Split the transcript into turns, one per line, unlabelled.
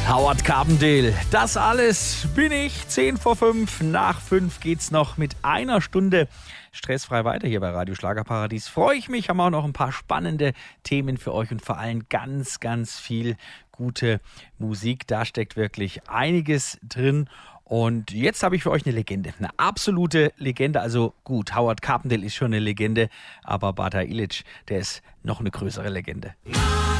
Howard Carpendale, das alles bin ich. 10 vor 5, nach 5 geht's noch mit einer Stunde stressfrei weiter hier bei Radio Schlagerparadies. Freue ich mich, haben auch noch ein paar spannende Themen für euch und vor allem ganz, ganz viel gute Musik. Da steckt wirklich einiges drin. Und jetzt habe ich für euch eine Legende, eine absolute Legende. Also gut, Howard Carpendale ist schon eine Legende, aber Bata Ilic, der ist noch eine größere Legende.